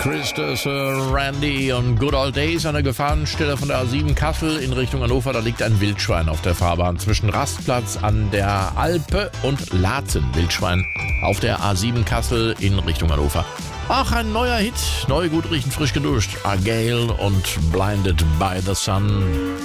Christopher Randy und Good Old Days an der Gefahrenstelle von der A7 Kassel in Richtung Hannover. Da liegt ein Wildschwein auf der Fahrbahn zwischen Rastplatz an der Alpe und Laatzen. Wildschwein auf der A7 Kassel in Richtung Hannover. Ach, ein neuer Hit. Neu, gut riechen, frisch geduscht. Agale und Blinded by the Sun.